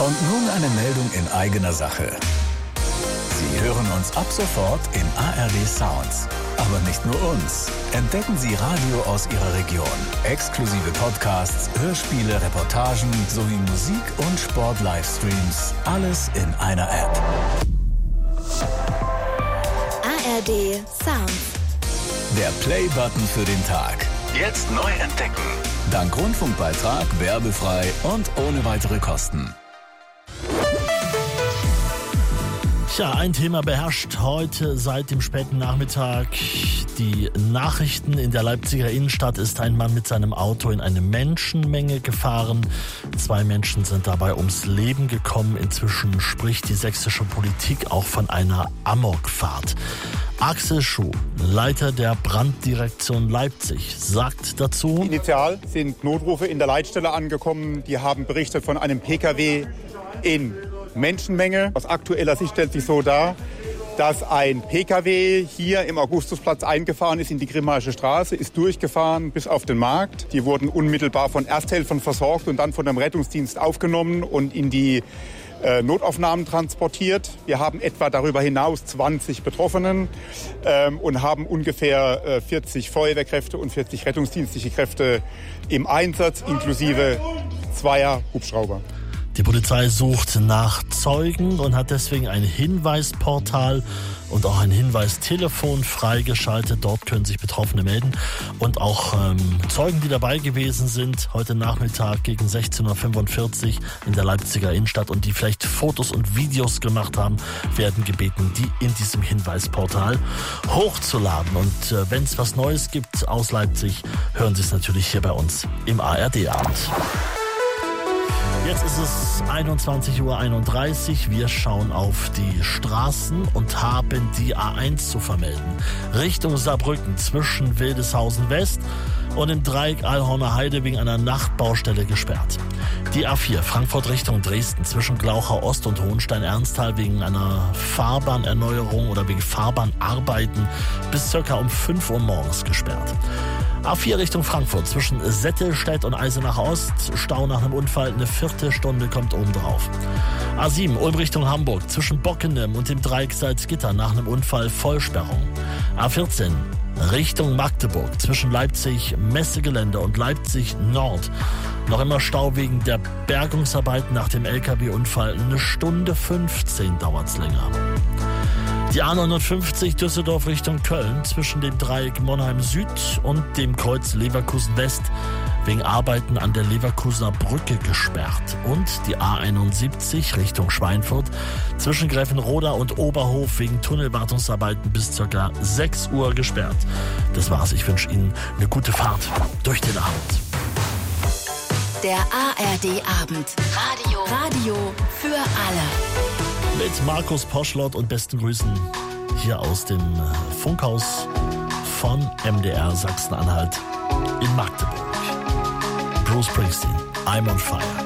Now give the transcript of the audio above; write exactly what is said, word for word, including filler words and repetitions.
Und nun eine Meldung in eigener Sache. Sie hören uns ab sofort in A R D Sounds. Aber nicht nur uns. Entdecken Sie Radio aus Ihrer Region. Exklusive Podcasts, Hörspiele, Reportagen sowie Musik- und Sport-Livestreams. Alles in einer App. A R D Sounds. Der Play-Button für den Tag. Jetzt neu entdecken. Dank Rundfunkbeitrag, werbefrei und ohne weitere Kosten. Tja, ein Thema beherrscht heute seit dem späten Nachmittag die Nachrichten. In der Leipziger Innenstadt ist ein Mann mit seinem Auto in eine Menschenmenge gefahren. Zwei Menschen sind dabei ums Leben gekommen. Inzwischen spricht die sächsische Politik auch von einer Amokfahrt. Axel Schuh, Leiter der Branddirektion Leipzig, sagt dazu: Initial sind Notrufe in der Leitstelle angekommen. Die haben berichtet von einem P K W in Menschenmenge. Aus aktueller Sicht stellt sich so dar, dass ein P K W hier im Augustusplatz eingefahren ist in die Grimmaische Straße, ist durchgefahren bis auf den Markt. Die wurden unmittelbar von Ersthelfern versorgt und dann von dem Rettungsdienst aufgenommen und in die äh, Notaufnahmen transportiert. Wir haben etwa darüber hinaus zwanzig Betroffenen ähm, und haben ungefähr äh, vierzig Feuerwehrkräfte und vierzig rettungsdienstliche Kräfte im Einsatz, inklusive zweier Hubschrauber. Die Polizei sucht nach Zeugen und hat deswegen ein Hinweisportal und auch ein Hinweistelefon freigeschaltet. Dort können sich Betroffene melden und auch ähm, Zeugen, die dabei gewesen sind, heute Nachmittag gegen sechzehn Uhr fünfundvierzig in der Leipziger Innenstadt und die vielleicht Fotos und Videos gemacht haben, werden gebeten, die in diesem Hinweisportal hochzuladen. Und äh, wenn es was Neues gibt aus Leipzig, hören Sie es natürlich hier bei uns im A R D-Abend. Jetzt ist es einundzwanzig Uhr einunddreißig. Wir schauen auf die Straßen und haben die A eins zu vermelden. Richtung Saarbrücken zwischen Wildeshausen West und im Dreieck Allhorner Heide wegen einer Nachtbaustelle gesperrt. Die A vier Frankfurt Richtung Dresden zwischen Glauchau Ost und Hohenstein-Ernsthal wegen einer Fahrbahnerneuerung oder wegen Fahrbahnarbeiten bis circa um fünf Uhr morgens gesperrt. A vier Richtung Frankfurt zwischen Settelstedt und Eisenach Ost. Stau nach einem Unfall, eine Viertelstunde kommt oben drauf. A sieben Ulm Richtung Hamburg zwischen Bockenem und dem Dreieck Salzgitter nach einem Unfall Vollsperrung. A vierzehn Richtung Magdeburg zwischen Leipzig Messegelände und Leipzig Nord. Noch immer Stau wegen der Bergungsarbeiten nach dem L K W-Unfall. Eine Stunde fünfzehn dauert's länger. Die A neunundfünfzig Düsseldorf Richtung Köln zwischen dem Dreieck Monheim Süd und dem Kreuz Leverkusen West wegen Arbeiten an der Leverkusener Brücke gesperrt. Und die A einundsiebzig Richtung Schweinfurt zwischen Gräfenroda und Oberhof wegen Tunnelwartungsarbeiten bis ca. sechs Uhr gesperrt. Das war's. Ich wünsche Ihnen eine gute Fahrt durch den Abend. Der A R D-Abend. Radio. Radio für alle. Mit Markus Poschlott und besten Grüßen hier aus dem Funkhaus von M D R Sachsen-Anhalt in Magdeburg. Bruce Springsteen, I'm on Fire.